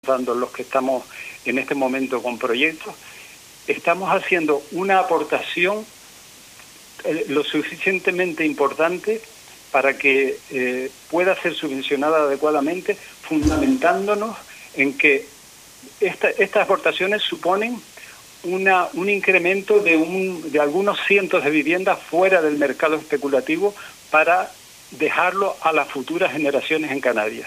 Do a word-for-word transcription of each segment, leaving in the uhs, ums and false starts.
dando los que estamos en este momento con proyectos, estamos haciendo una aportación eh, lo suficientemente importante para que eh, pueda ser subvencionada adecuadamente, fundamentándonos en que esta, estas aportaciones suponen una, un incremento de, un, de algunos cientos de viviendas fuera del mercado especulativo para dejarlo a las futuras generaciones en Canarias.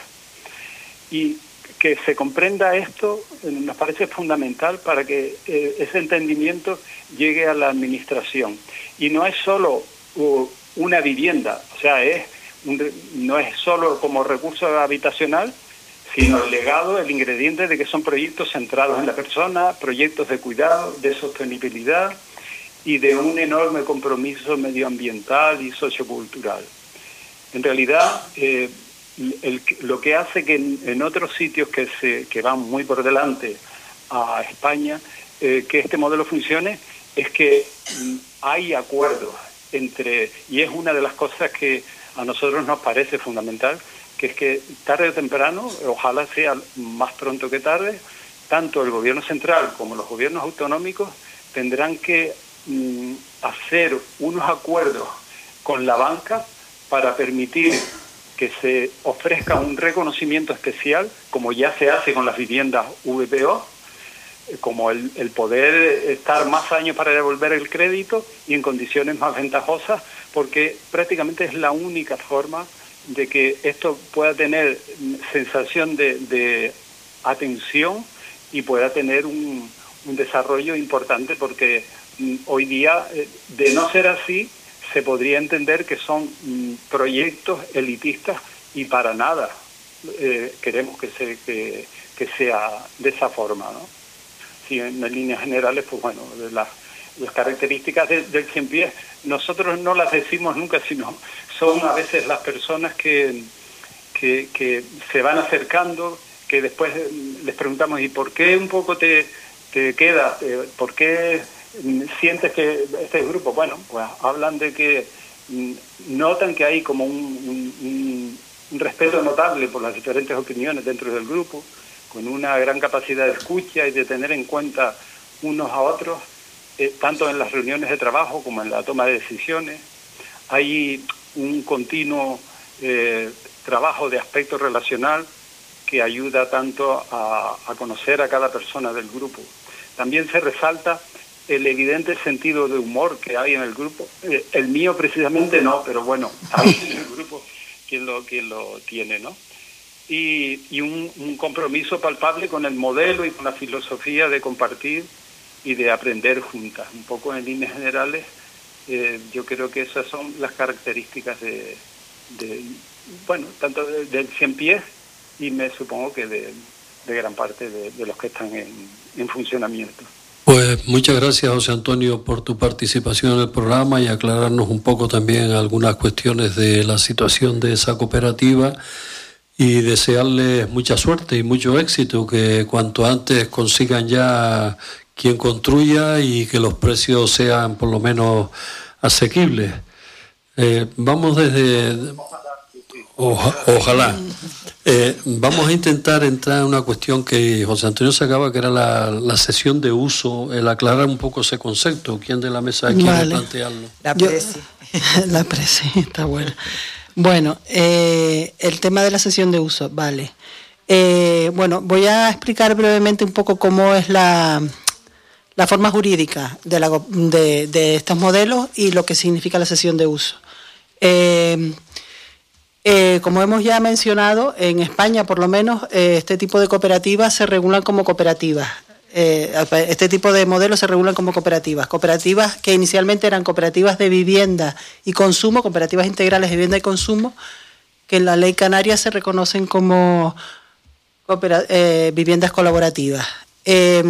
Y que se comprenda esto nos parece fundamental para que eh, ese entendimiento llegue a la administración. Y no es solo uh, una vivienda, o sea, es un, no es solo como recurso habitacional, sino el legado, el ingrediente de que son proyectos centrados en la persona, proyectos de cuidado, de sostenibilidad y de un enorme compromiso medioambiental y sociocultural. En realidad, eh, El, lo que hace que en, en otros sitios que se que van muy por delante a España, eh, que este modelo funcione, es que mm, hay acuerdos entre, y es una de las cosas que a nosotros nos parece fundamental, que es que tarde o temprano, ojalá sea más pronto que tarde, tanto el gobierno central como los gobiernos autonómicos tendrán que mm, hacer unos acuerdos con la banca para permitir que se ofrezca un reconocimiento especial, como ya se hace con las viviendas V P O, como el, el poder estar más años para devolver el crédito y en condiciones más ventajosas, porque prácticamente es la única forma de que esto pueda tener sensación de, de atención y pueda tener un, un desarrollo importante, porque mm, hoy día, de no ser así, se podría entender que son mm, proyectos elitistas y para nada eh, queremos que, se, que, que sea de esa forma, ¿no? Sí, en, en líneas generales, pues bueno, de las, las características de, del cien pies, nosotros no las decimos nunca, sino son a veces las personas que, que, que se van acercando, que después les preguntamos, ¿y por qué un poco te, te quedas? ¿Por qué sientes que este grupo? Bueno, pues hablan de que notan que hay como un, un, un respeto notable por las diferentes opiniones dentro del grupo, con una gran capacidad de escucha y de tener en cuenta unos a otros, eh, tanto en las reuniones de trabajo como en la toma de decisiones. Hay un continuo eh, trabajo de aspecto relacional que ayuda tanto a, a conocer a cada persona del grupo. También se resalta el evidente sentido de humor que hay en el grupo. Eh, el mío precisamente no, pero bueno, hay en el grupo quien lo, quien lo tiene, ¿no? Y, y un, un compromiso palpable con el modelo y con la filosofía de compartir y de aprender juntas. Un poco en líneas generales, eh, yo creo que esas son las características de, de bueno, tanto de, del cien pies y me supongo que de, de gran parte de, de los que están en, en funcionamiento. Pues muchas gracias, José Antonio, por tu participación en el programa y aclararnos un poco también algunas cuestiones de la situación de esa cooperativa y desearles mucha suerte y mucho éxito, que cuanto antes consigan ya quien construya y que los precios sean por lo menos asequibles. Eh, vamos desde... Oja, ojalá. Eh, vamos a intentar entrar en una cuestión que José Antonio sacaba, que era la, la cesión de uso, el aclarar un poco ese concepto. ¿Quién de la mesa quiere vale. plantearlo? La presi. Yo, la presi, está buena. Bueno, eh, el tema de la cesión de uso, vale. Eh, bueno, voy a explicar brevemente un poco cómo es la, la forma jurídica de, la, de, de estos modelos y lo que significa la cesión de uso. Eh, Eh, como hemos ya mencionado, en España por lo menos eh, este tipo de cooperativas se regulan como cooperativas. Eh, este tipo de modelos se regulan como cooperativas. Cooperativas que inicialmente eran cooperativas de vivienda y consumo, cooperativas integrales de vivienda y consumo, que en la ley canaria se reconocen como coopera- eh, viviendas colaborativas. Eh,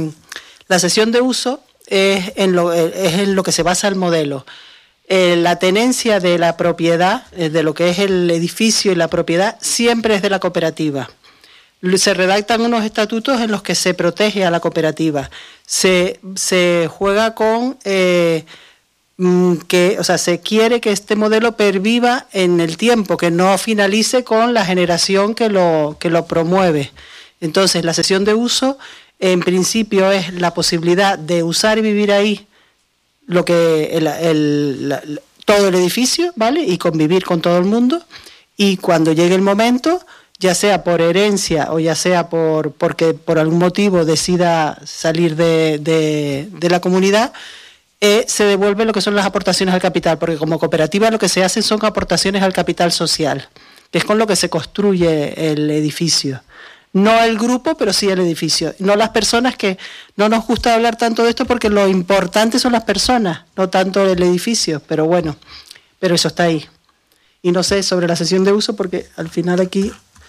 la cesión de uso es en, lo, es en lo que se basa el modelo. Eh, la tenencia de la propiedad, eh, de lo que es el edificio y la propiedad, siempre es de la cooperativa. Se redactan unos estatutos en los que se protege a la cooperativa. Se, se juega con eh, que, o sea, se quiere que este modelo perviva en el tiempo, que no finalice con la generación que lo, que lo promueve. Entonces, la cesión de uso, en principio, es la posibilidad de usar y vivir ahí lo que el, el, la, todo el edificio, ¿vale? Y convivir con todo el mundo. Y cuando llegue el momento, ya sea por herencia o ya sea por porque por algún motivo decida salir de, de, de la comunidad, eh, se devuelve lo que son las aportaciones al capital, porque como cooperativa lo que se hacen son aportaciones al capital social, que es con lo que se construye el edificio. No el grupo, pero sí el edificio. No las personas, que no nos gusta hablar tanto de esto porque lo importante son las personas, no tanto el edificio, pero bueno, pero eso está ahí. Y no sé sobre la cesión de uso porque al final aquí...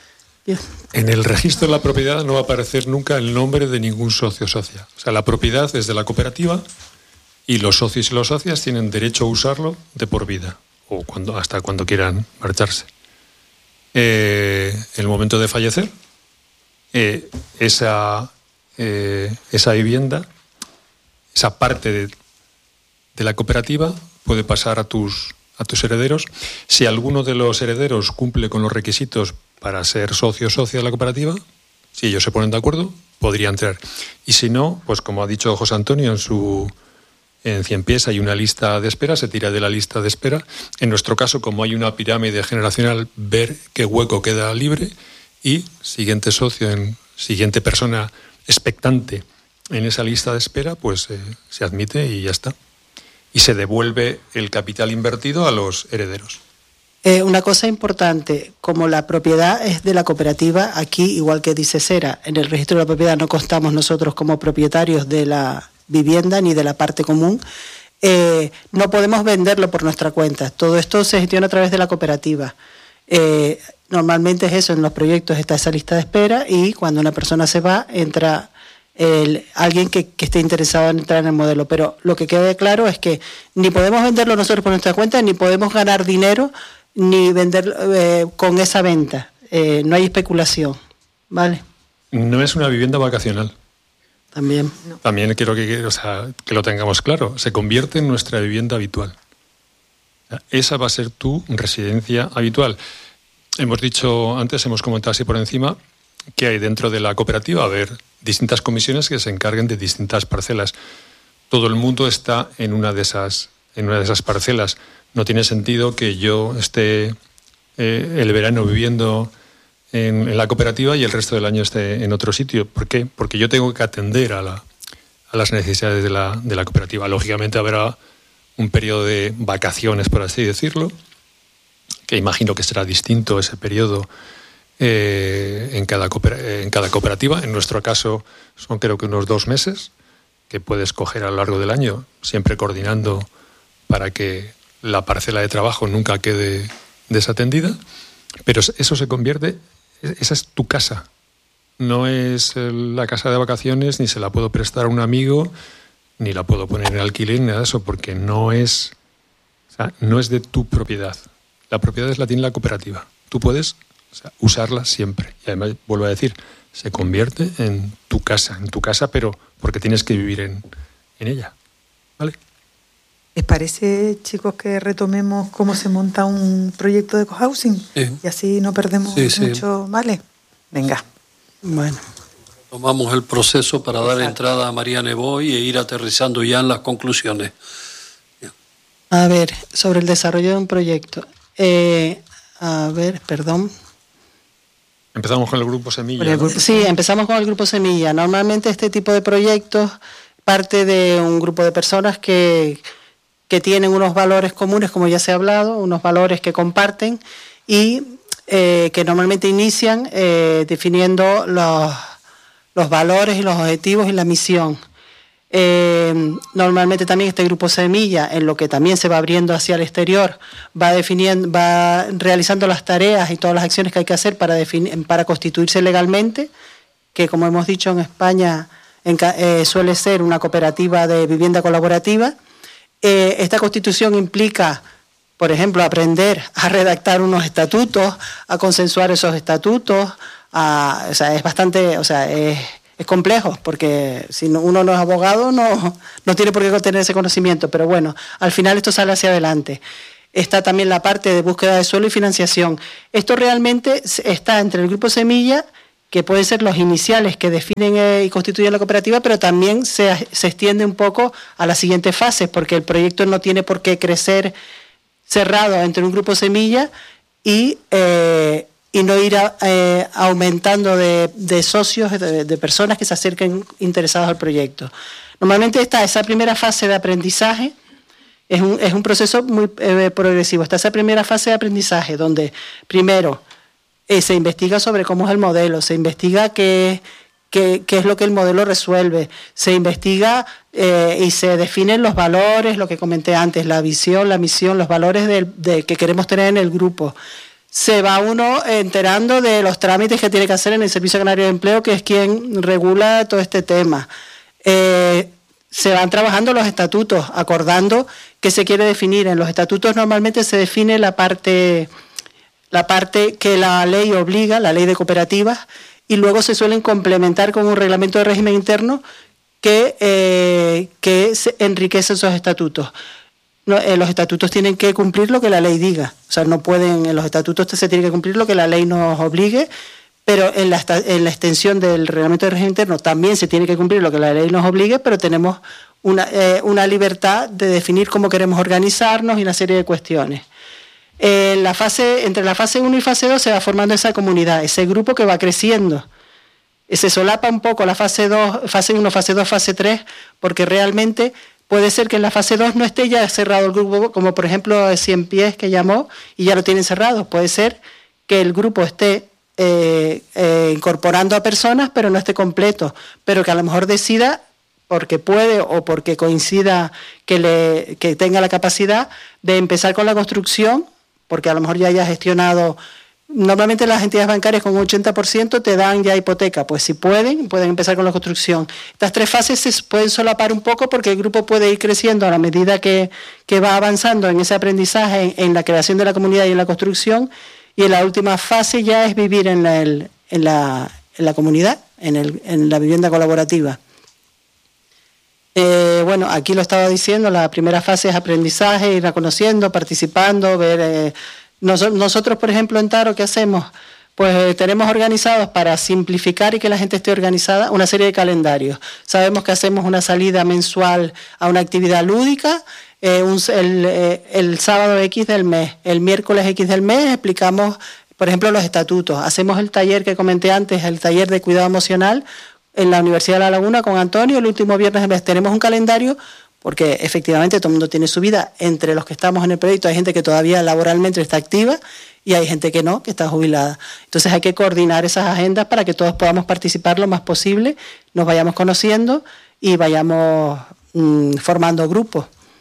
En el registro de la propiedad no va a aparecer nunca el nombre de ningún socio o socia. O sea, la propiedad es de la cooperativa y los socios y las socias tienen derecho a usarlo de por vida o cuando, hasta cuando quieran marcharse. Eh, en el momento de fallecer, eh, esa, eh, esa vivienda, esa parte de, de la cooperativa puede pasar a tus, a tus herederos. Si alguno de los herederos cumple con los requisitos para ser socio o socia de la cooperativa, si ellos se ponen de acuerdo, podría entrar. Y si no, pues como ha dicho José Antonio en su en Cien Pies, hay una lista de espera, se tira de la lista de espera. En nuestro caso, como hay una pirámide generacional, ver qué hueco queda libre y siguiente socio, en, siguiente persona expectante en esa lista de espera, pues eh, se admite y ya está. Y se devuelve el capital invertido a los herederos. Eh, una cosa importante, como la propiedad es de la cooperativa, aquí, igual que dice Cera, en el registro de la propiedad no constamos nosotros como propietarios de la vivienda ni de la parte común, eh, no podemos venderlo por nuestra cuenta. Todo esto se gestiona a través de la cooperativa. Eh, normalmente es eso, en los proyectos está esa lista de espera y cuando una persona se va, entra el, alguien que, que esté interesado en entrar en el modelo. Pero lo que quede claro es que ni podemos venderlo nosotros por nuestra cuenta, ni podemos ganar dinero ni vender eh, con esa venta. Eh, no hay especulación, ¿vale? No es una vivienda vacacional. También. No. También quiero que, o sea, que lo tengamos claro. Se convierte en nuestra vivienda habitual. Esa va a ser tu residencia habitual. Hemos dicho antes, hemos comentado así por encima, que hay dentro de la cooperativa, a ver, distintas comisiones que se encarguen de distintas parcelas. Todo el mundo está en una de esas, en una de esas parcelas. No tiene sentido que yo esté eh, el verano viviendo en, en la cooperativa y el resto del año esté en otro sitio. ¿Por qué? Porque yo tengo que atender a, la, a las necesidades de la, de la cooperativa. Lógicamente habrá un periodo de vacaciones, por así decirlo, que imagino que será distinto ese periodo eh, en, cada en cada cooperativa. En nuestro caso son creo que unos dos meses que puedes coger a lo largo del año, siempre coordinando para que la parcela de trabajo nunca quede desatendida, pero eso se convierte, esa es tu casa, no es la casa de vacaciones, ni se la puedo prestar a un amigo, ni la puedo poner en alquiler, ni nada de eso, porque no es, o sea, no es de tu propiedad. La propiedad es la tiene la cooperativa. Tú puedes, o sea, usarla siempre. Y además, vuelvo a decir, se convierte en tu casa, en tu casa, pero porque tienes que vivir en, en ella. ¿Vale? ¿Les parece, chicos, que retomemos cómo se monta un proyecto de cohousing? Sí. Y así no perdemos sí, mucho, sí. ¿Vale? Venga. Bueno. Tomamos el proceso para Exacto. dar entrada a María Neboy e ir aterrizando ya en las conclusiones. A ver, sobre el desarrollo de un proyecto. Eh, a ver, perdón. Empezamos con el Grupo Semilla. El grupo... Sí, empezamos con el Grupo Semilla. Normalmente este tipo de proyectos parte de un grupo de personas que... que tienen unos valores comunes, como ya se ha hablado, unos valores que comparten y eh, que normalmente inician eh, definiendo los, los valores y los objetivos y la misión. Eh, normalmente también este grupo Semilla, en lo que también se va abriendo hacia el exterior, va definiendo, va realizando las tareas y todas las acciones que hay que hacer para, definir, para constituirse legalmente, que como hemos dicho en España en, eh, suele ser una cooperativa de vivienda colaborativa. Eh, esta constitución implica, por ejemplo, aprender a redactar unos estatutos, a consensuar esos estatutos, a, o sea, es bastante, o sea, es, es complejo, porque si uno no es abogado no, no tiene por qué tener ese conocimiento, pero bueno, al final esto sale hacia adelante. Está también la parte de búsqueda de suelo y financiación. Esto realmente está entre el Grupo Semilla que pueden ser los iniciales que definen eh, y constituyen la cooperativa, pero también se, se extiende un poco a las siguientes fases, porque el proyecto no tiene por qué crecer cerrado entre un grupo semilla y, eh, y no ir a, eh, aumentando de, de socios, de, de personas que se acerquen interesados al proyecto. Normalmente está esa primera fase de aprendizaje, es un, es un proceso muy eh, progresivo. Está esa primera fase de aprendizaje donde primero eh, se investiga sobre cómo es el modelo, se investiga qué, qué, qué es lo que el modelo resuelve, se investiga eh, y se definen los valores, lo que comenté antes, la visión, la misión, los valores de, de, que queremos tener en el grupo. Se va uno enterando de los trámites que tiene que hacer en el Servicio Canario de Empleo, que es quien regula todo este tema. Eh, se van trabajando los estatutos, acordando qué se quiere definir. En los estatutos normalmente se define la parte, la parte que la ley obliga, la ley de cooperativas, y luego se suelen complementar con un reglamento de régimen interno que, eh, que se enriquece esos estatutos. No, eh, los estatutos tienen que cumplir lo que la ley diga. O sea, no pueden, en los estatutos se tiene que cumplir lo que la ley nos obligue, pero en la, en la extensión del reglamento de régimen interno también se tiene que cumplir lo que la ley nos obligue, pero tenemos una, eh, una libertad de definir cómo queremos organizarnos y una serie de cuestiones. En la fase, entre la fase uno y fase dos se va formando esa comunidad, ese grupo que va creciendo. Se solapa un poco la fase dos, fase uno, fase dos, fase tres, porque realmente puede ser que en la fase dos no esté ya cerrado el grupo, como por ejemplo cien pies que llamó y ya lo tienen cerrado. Puede ser que el grupo esté Eh, eh, incorporando a personas, pero no esté completo, pero que a lo mejor decida, porque puede o porque coincida que, le, que tenga la capacidad de empezar con la construcción, porque a lo mejor ya haya gestionado. Normalmente las entidades bancarias con un ochenta por ciento te dan ya hipoteca, pues si pueden, pueden empezar con la construcción. Estas tres fases se pueden solapar un poco porque el grupo puede ir creciendo a la medida que, que va avanzando en ese aprendizaje, en, en la creación de la comunidad y en la construcción. Y en la última fase ya es vivir en la, en la, en la comunidad, en, el, en la vivienda colaborativa. Eh, bueno, aquí lo estaba diciendo, la primera fase es aprendizaje, ir conociendo, participando, ver... Eh, nos, nosotros, por ejemplo, en Taro, ¿qué hacemos? Pues eh, tenemos organizados, para simplificar y que la gente esté organizada, una serie de calendarios. Sabemos que hacemos una salida mensual a una actividad lúdica, Eh, un, el, eh, el sábado X del mes, el miércoles X del mes explicamos, por ejemplo, los estatutos. Hacemos el taller que comenté antes, el taller de cuidado emocional en la Universidad de La Laguna con Antonio, el último viernes del mes. Tenemos un calendario porque efectivamente todo el mundo tiene su vida. Entre los que estamos en el proyecto hay gente que todavía laboralmente está activa y hay gente que no, que está jubilada. Entonces hay que coordinar esas agendas para que todos podamos participar lo más posible, nos vayamos conociendo y vayamos mmm, formando grupos.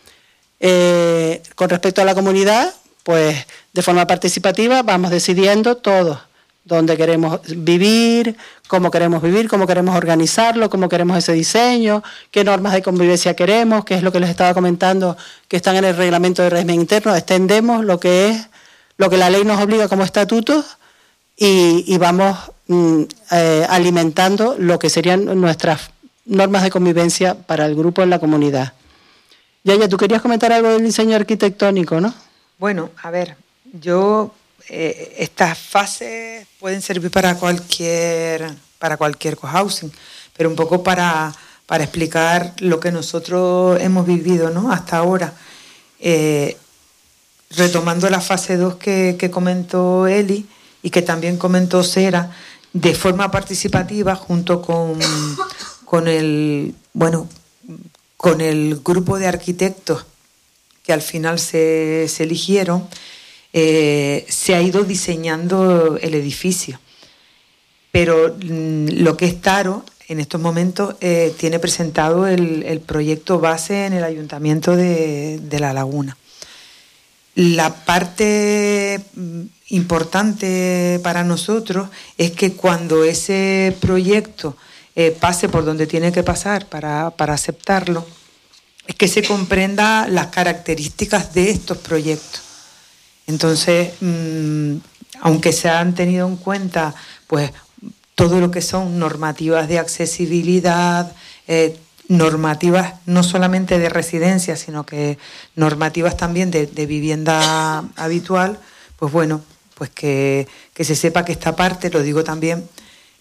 Eh, con respecto a la comunidad, pues de forma participativa vamos decidiendo todo, dónde queremos vivir, cómo queremos vivir, cómo queremos organizarlo, cómo queremos ese diseño, qué normas de convivencia queremos, qué es lo que les estaba comentando que están en el reglamento de régimen interno. Extendemos lo que es, lo que la ley nos obliga como estatutos y, y vamos mm, eh, alimentando lo que serían nuestras normas de convivencia para el grupo en la comunidad. Yaya, tú querías comentar algo del diseño arquitectónico, ¿no? Bueno, a ver, yo eh, estas fases pueden servir para cualquier para cualquier cohousing, pero un poco para, para explicar lo que nosotros hemos vivido, ¿no? Hasta ahora. Eh, retomando la fase dos que, que comentó Eli y que también comentó Sera, de forma participativa junto con, con el bueno con el grupo de arquitectos que al final se, se eligieron, eh, se ha ido diseñando el edificio. Pero mm, lo que es Taro, en estos momentos, eh, tiene presentado el, el proyecto base en el Ayuntamiento de, de La Laguna. La parte importante para nosotros es que cuando ese proyecto Eh, pase por donde tiene que pasar para, para aceptarlo, es que se comprenda las características de estos proyectos. Entonces, mmm, aunque se han tenido en cuenta pues todo lo que son normativas de accesibilidad, eh, normativas no solamente de residencia, sino que normativas también de, de vivienda habitual, pues bueno, pues que, que se sepa que esta parte, lo digo también,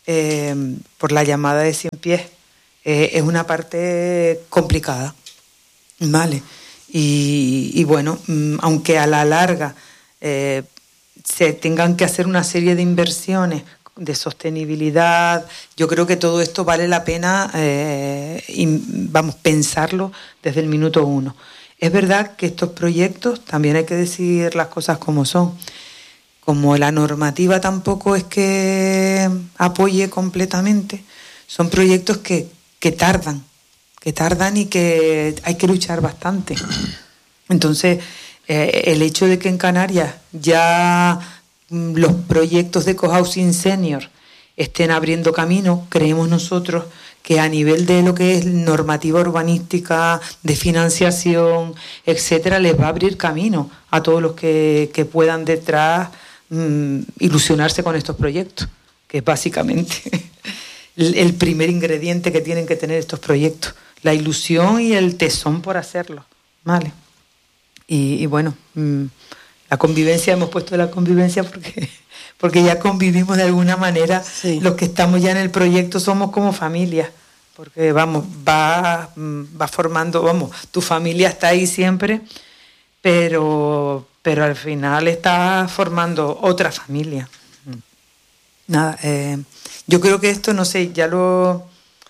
eh, por la llamada de cien pies, eh, es una parte complicada, ¿vale? Y, y bueno, aunque a la larga eh, se tengan que hacer una serie de inversiones de sostenibilidad, yo creo que todo esto vale la pena, eh, y vamos, pensarlo desde el minuto uno. Es verdad que estos proyectos, también hay que decir las cosas como son, como la normativa tampoco es que apoye completamente, son proyectos que, que tardan, que tardan y que hay que luchar bastante. Entonces, eh, el hecho de que en Canarias ya mm, los proyectos de cohousing senior estén abriendo camino, creemos nosotros que a nivel de lo que es normativa urbanística, de financiación, etcétera, les va a abrir camino a todos los que, que puedan detrás mmm, ilusionarse con estos proyectos, que es básicamente el, el primer ingrediente que tienen que tener estos proyectos, la ilusión y el tesón por hacerlo, ¿vale? Y, y bueno, mmm, la convivencia, hemos puesto la convivencia porque... porque ya convivimos de alguna manera, sí. Los que estamos ya en el proyecto somos como familia, porque vamos, va, va formando, vamos, tu familia está ahí siempre, pero, pero al final está formando otra familia. Nada, eh, yo creo que esto, no sé, ya lo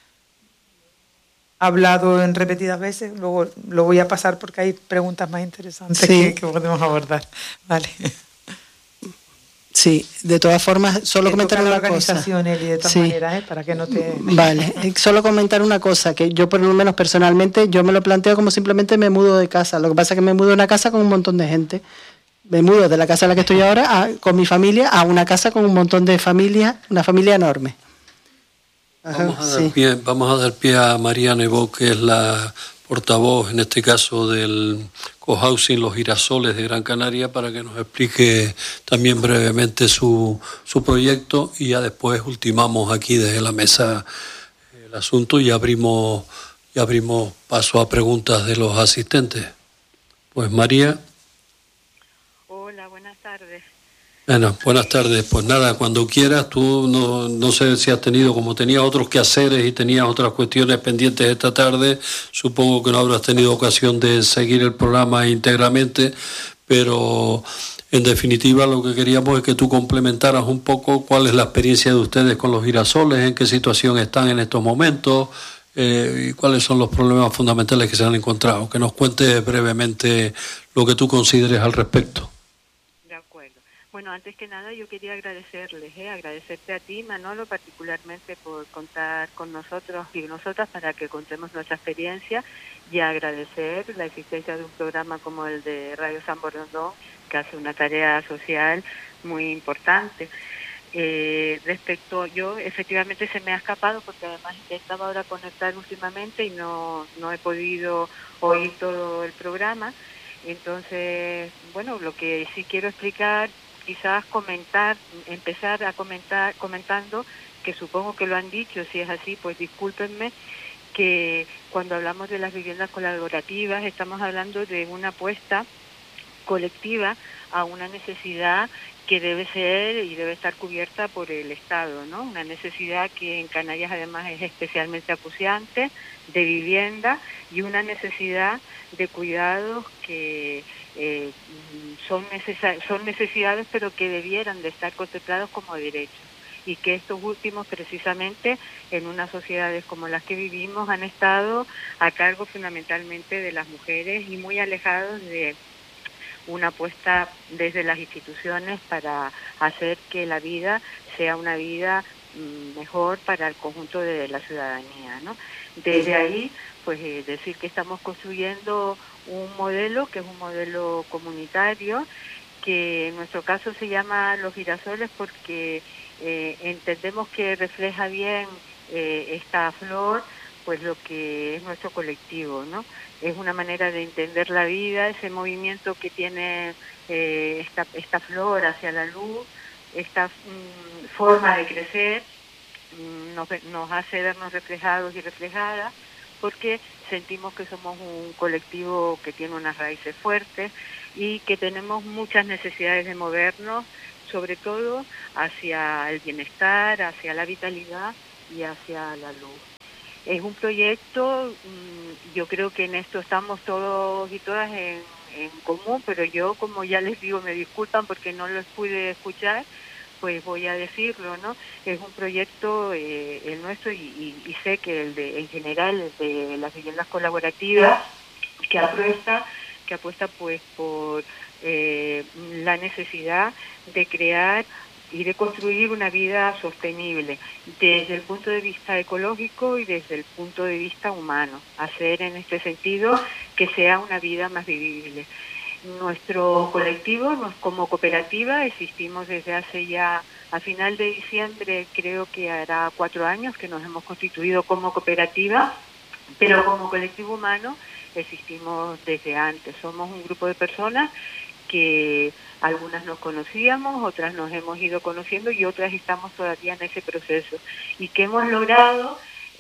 he hablado en repetidas veces, luego lo voy a pasar porque hay preguntas más interesantes sí. que, que podemos abordar. Vale. Sí, de todas formas, solo comentar una cosa. Y de todas sí. maneras, ¿eh? Para que no te... Vale, solo comentar una cosa, que yo por lo menos personalmente, yo me lo planteo como simplemente me mudo de casa. Lo que pasa es que me mudo de una casa con un montón de gente. Me mudo de la casa en la que estoy ahora a, con mi familia a una casa con un montón de familias, una familia enorme. Ajá, vamos, a dar sí. pie, vamos a dar pie a María Nebot, que es la portavoz, en este caso, del cohousing Los Girasoles de Gran Canaria, para que nos explique también brevemente su, su proyecto, y ya después ultimamos aquí desde la mesa el asunto y abrimos, y abrimos paso a preguntas de los asistentes. Pues María. Hola, buenas tardes. Bueno, buenas tardes. Pues nada, cuando quieras, tú no, no sé si has tenido, como tenías otros quehaceres y tenías otras cuestiones pendientes esta tarde, supongo que no habrás tenido ocasión de seguir el programa íntegramente, pero en definitiva lo que queríamos es que tú complementaras un poco cuál es la experiencia de ustedes con los girasoles, en qué situación están en estos momentos, eh, y cuáles son los problemas fundamentales que se han encontrado. Que nos cuentes brevemente lo que tú consideres al respecto. Bueno, antes que nada yo quería agradecerles, eh, agradecerte a ti, Manolo, particularmente por contar con nosotros y nosotras para que contemos nuestra experiencia, y agradecer la existencia de un programa como el de Radio San Borondón, que hace una tarea social muy importante. Eh, respecto, yo efectivamente se me ha escapado porque además intentaba ahora conectar últimamente y no, no he podido oír todo el programa. Entonces, bueno, lo que sí quiero explicar, quizás comentar, empezar a comentar, comentando, que supongo que lo han dicho, si es así, pues discúlpenme, que cuando hablamos de las viviendas colaborativas estamos hablando de una apuesta colectiva a una necesidad que debe ser y debe estar cubierta por el Estado, ¿no? Una necesidad que en Canarias además es especialmente acuciante, de vivienda, y una necesidad de cuidados que eh, son, necesar- son necesidades pero que debieran de estar contemplados como derechos, y que estos últimos precisamente en unas sociedades como las que vivimos han estado a cargo fundamentalmente de las mujeres y muy alejados de una apuesta desde las instituciones para hacer que la vida sea una vida mm, mejor para el conjunto de la ciudadanía, ¿no? Desde ahí, pues eh, decir que estamos construyendo un modelo que es un modelo comunitario, que en nuestro caso se llama Los Girasoles porque eh, entendemos que refleja bien eh, esta flor, pues lo que es nuestro colectivo, ¿no? Es una manera de entender la vida, ese movimiento que tiene eh, esta, esta flor hacia la luz, esta mm, forma de crecer, mm, nos, nos hace vernos reflejados y reflejadas, porque sentimos que somos un colectivo que tiene unas raíces fuertes y que tenemos muchas necesidades de movernos, sobre todo hacia el bienestar, hacia la vitalidad y hacia la luz. Es un proyecto, yo creo que en esto estamos todos y todas en, en común, pero yo, como ya les digo, me disculpan porque no los pude escuchar, pues voy a decirlo, ¿no? Es un proyecto, eh, el nuestro, y, y, y sé que el de, en general, el de las viviendas colaborativas, que apuesta, que apuesta pues por eh, la necesidad de crear y de construir una vida sostenible desde el punto de vista ecológico y desde el punto de vista humano, hacer en este sentido que sea una vida más vivible. Nuestro colectivo, como cooperativa, existimos desde hace ya, a final de diciembre, creo que hará cuatro años que nos hemos constituido como cooperativa, pero como colectivo humano existimos desde antes. Somos un grupo de personas que algunas nos conocíamos, otras nos hemos ido conociendo y otras estamos todavía en ese proceso. Y que hemos logrado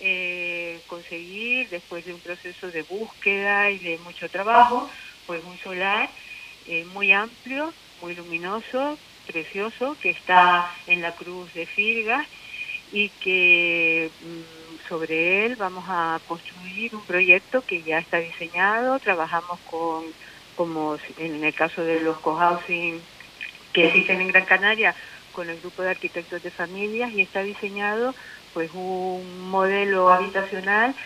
eh, conseguir, después de un proceso de búsqueda y de mucho trabajo, pues un solar eh, muy amplio, muy luminoso, precioso, que está en la Cruz de Firgas, y que mmm, sobre él vamos a construir un proyecto que ya está diseñado. Trabajamos con, como en el caso de los cohousing que existen en Gran Canaria, con el grupo de arquitectos de familias, y está diseñado pues un modelo habitacional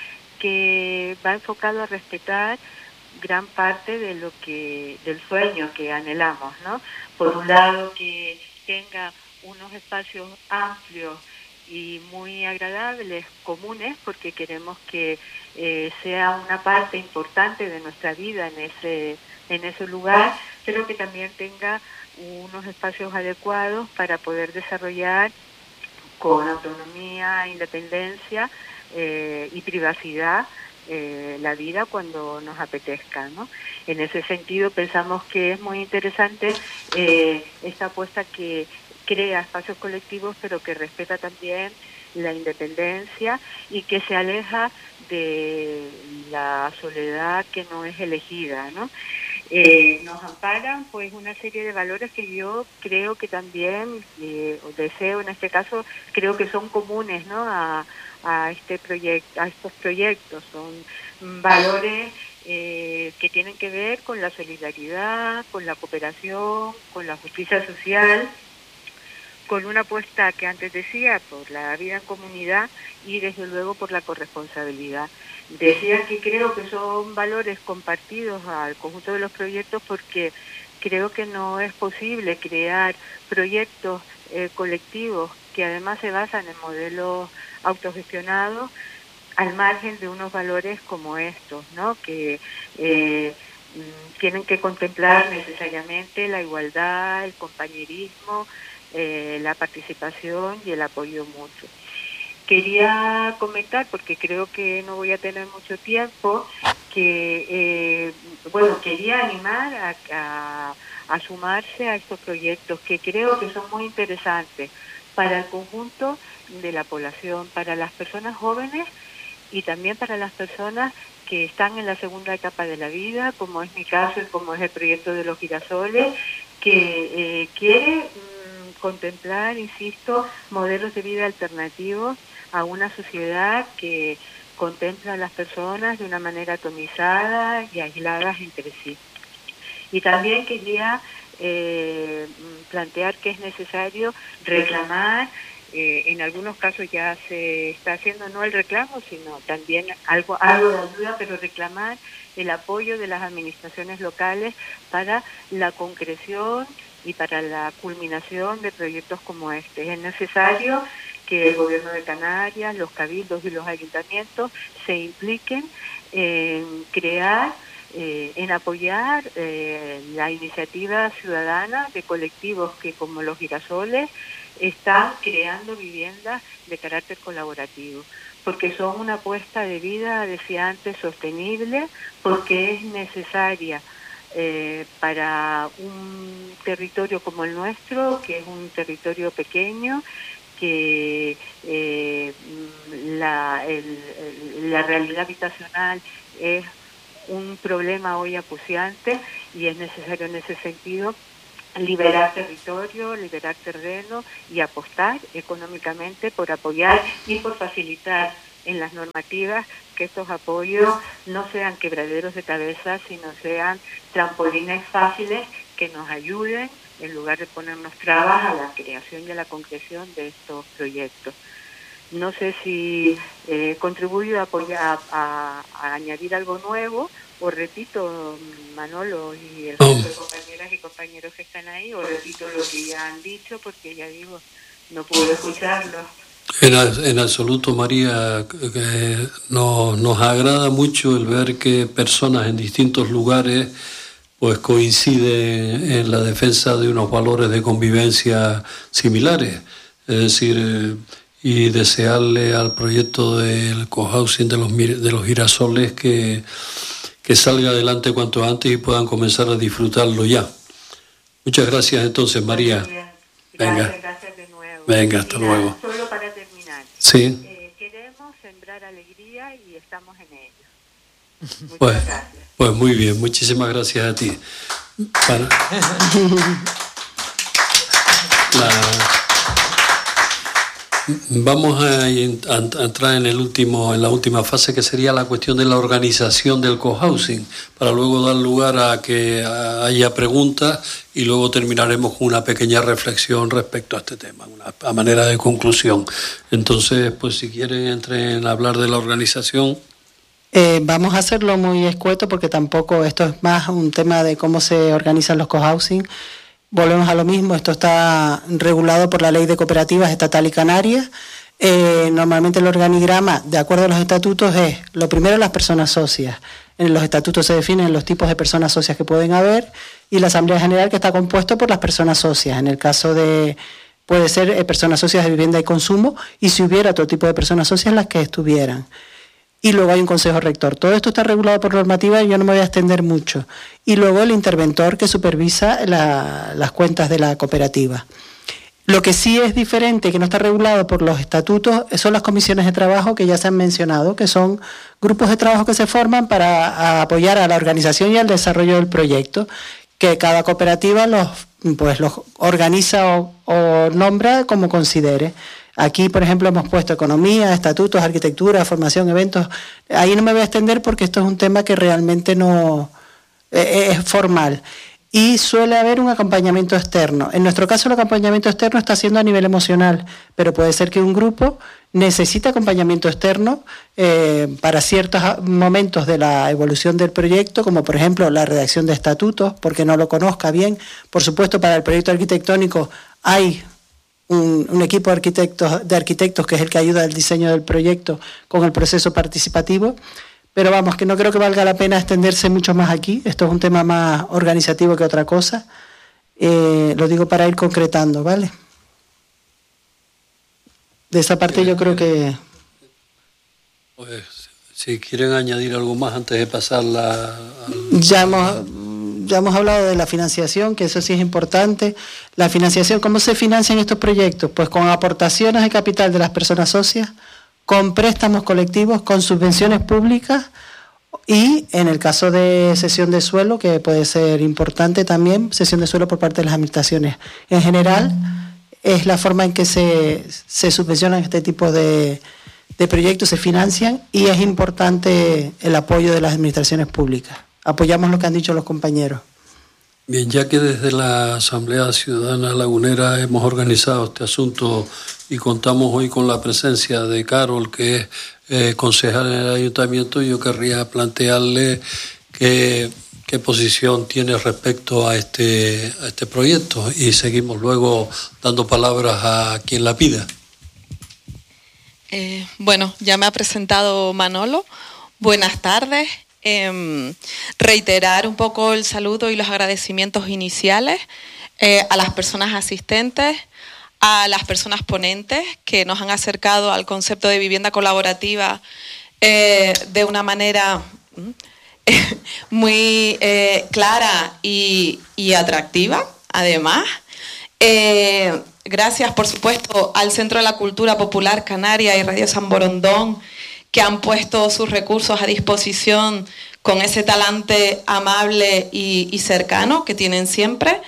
que va enfocado a respetar gran parte de lo que del sueño que anhelamos, ¿no? Por un lado, que tenga unos espacios amplios y muy agradables, comunes, porque queremos que eh, sea una parte importante de nuestra vida en ese en ese lugar, pero que también tenga unos espacios adecuados para poder desarrollar con autonomía, independencia eh, y privacidad eh, la vida cuando nos apetezca, ¿no? En ese sentido pensamos que es muy interesante eh, esta apuesta que crea espacios colectivos, pero que respeta también la independencia y que se aleja de la soledad que no es elegida, ¿no? Eh, nos amparan pues una serie de valores que yo creo que también, eh, o deseo en este caso, creo que son comunes, ¿no? a, a este proyecto, a estos proyectos. Son valores eh, que tienen que ver con la solidaridad, con la cooperación, con la justicia social, con una apuesta que antes decía por la vida en comunidad y desde luego por la corresponsabilidad. Decía que creo que son valores compartidos al conjunto de los proyectos porque creo que no es posible crear proyectos eh, colectivos que además se basan en modelos autogestionados al margen de unos valores como estos, ¿no? Que eh, tienen que contemplar necesariamente la igualdad, el compañerismo, eh, la participación y el apoyo mutuo. Quería comentar, porque creo que no voy a tener mucho tiempo, que, eh, bueno, quería animar a, a, a sumarse a estos proyectos que creo que son muy interesantes para el conjunto de la población, para las personas jóvenes y también para las personas que están en la segunda etapa de la vida, como es mi caso y como es el proyecto de los girasoles, que eh, quiere mmm, contemplar, insisto, modelos de vida alternativos a una sociedad que contempla a las personas de una manera atomizada y aisladas entre sí. Y también quería eh, plantear que es necesario reclamar, eh, en algunos casos ya se está haciendo no el reclamo, sino también algo, algo de ayuda, pero reclamar el apoyo de las administraciones locales para la concreción y para la culminación de proyectos como este. Es necesario que el Gobierno de Canarias, los cabildos y los ayuntamientos se impliquen en crear, eh, en apoyar eh, la iniciativa ciudadana de colectivos que, como los girasoles, están creando viviendas de carácter colaborativo, porque son una apuesta de vida, decía antes, sostenible, porque es necesaria eh, para un territorio como el nuestro, que es un territorio pequeño, que eh, la, el, la realidad habitacional es un problema hoy acuciante y es necesario en ese sentido liberar territorio, liberar terreno y apostar económicamente por apoyar y por facilitar en las normativas que estos apoyos no sean quebraderos de cabeza, sino sean trampolines fáciles que nos ayuden, en lugar de ponernos trabas, a la creación y a la concreción de estos proyectos. No sé si eh, contribuyo a, apoyar, a, a añadir algo nuevo, o repito, Manolo y el resto de compañeras y compañeros que están ahí, o repito lo que ya han dicho, porque ya digo, no puedo escucharlo. En, en absoluto, María, que nos, nos agrada mucho el ver que personas en distintos lugares pues coinciden en la defensa de unos valores de convivencia similares. Es decir, y desearle al proyecto del cohousing de los, de los girasoles que, que salga adelante cuanto antes y puedan comenzar a disfrutarlo ya. Muchas gracias entonces, María. Gracias, Venga. Gracias de nuevo. Venga, hasta y nada, luego. Solo para terminar. Sí. Eh, queremos sembrar alegría y estamos en ello. Muchas Pues, gracias. pues muy bien, muchísimas gracias a ti. Para la, vamos a, a entrar en el último, en la última fase, que sería la cuestión de la organización del cohousing, para luego dar lugar a que haya preguntas y luego terminaremos con una pequeña reflexión respecto a este tema, una, a manera de conclusión. Entonces, pues si quieren entren a hablar de la organización. Eh, vamos a hacerlo muy escueto porque tampoco esto es más un tema de cómo se organizan los cohousing. Volvemos a lo mismo, esto está regulado por la Ley de Cooperativas Estatal y Canaria. Eh, normalmente el organigrama, de acuerdo a los estatutos, es lo primero las personas socias. En los estatutos se definen los tipos de personas socias que pueden haber y la Asamblea General, que está compuesto por las personas socias. En el caso de, puede ser eh, personas socias de vivienda y consumo, y si hubiera otro tipo de personas socias, las que estuvieran. Y luego hay un consejo rector. Todo esto está regulado por normativa y yo no me voy a extender mucho. Y luego el interventor que supervisa la, las cuentas de la cooperativa. Lo que sí es diferente, que no está regulado por los estatutos, son las comisiones de trabajo que ya se han mencionado, que son grupos de trabajo que se forman para apoyar a la organización y al desarrollo del proyecto, que cada cooperativa los, pues, los organiza o, o nombra como considere. Aquí, por ejemplo, hemos puesto economía, estatutos, arquitectura, formación, eventos. Ahí no me voy a extender porque esto es un tema que realmente no eh, es formal. Y suele haber un acompañamiento externo. En nuestro caso, el acompañamiento externo está siendo a nivel emocional, pero puede ser que un grupo necesite acompañamiento externo eh, para ciertos momentos de la evolución del proyecto, como por ejemplo la redacción de estatutos, porque no lo conozca bien. Por supuesto, para el proyecto arquitectónico hay Un, un equipo de arquitectos, de arquitectos que es el que ayuda al diseño del proyecto con el proceso participativo, pero vamos, que no creo que valga la pena extenderse mucho más aquí. Esto es un tema más organizativo que otra cosa. Eh, lo digo para ir concretando, ¿vale? De esa parte yo creo que... Pues si quieren añadir algo más antes de pasar la... Al... Ya hemos... Ya hemos hablado de la financiación, que eso sí es importante. La financiación, ¿cómo se financian estos proyectos? Pues con aportaciones de capital de las personas socias, con préstamos colectivos, con subvenciones públicas y, en el caso de cesión de suelo, que puede ser importante también, cesión de suelo por parte de las administraciones. En general, es la forma en que se, se subvencionan este tipo de, de proyectos, se financian, y es importante el apoyo de las administraciones públicas. Apoyamos lo que han dicho los compañeros. Bien, ya que desde la Asamblea Ciudadana Lagunera hemos organizado este asunto y contamos hoy con la presencia de Carol, que es eh, concejal en el Ayuntamiento, yo querría plantearle que, qué posición tiene respecto a este, a este proyecto, y seguimos luego dando palabras a quien la pida. Eh, bueno, ya me ha presentado Manolo. Buenas tardes. Eh, reiterar un poco el saludo y los agradecimientos iniciales eh, a las personas asistentes, a las personas ponentes que nos han acercado al concepto de vivienda colaborativa eh, de una manera eh, muy eh, clara y, y atractiva, además. Eh, gracias, por supuesto, al Centro de la Cultura Popular Canaria y Radio San Borondón, que han puesto sus recursos a disposición con ese talante amable y, y cercano que tienen siempre.